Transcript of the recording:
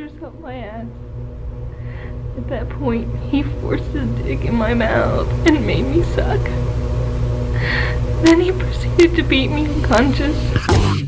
force up my ass. At that point, he forced his dick in my mouth and made me suck. Then he proceeded to beat me unconscious.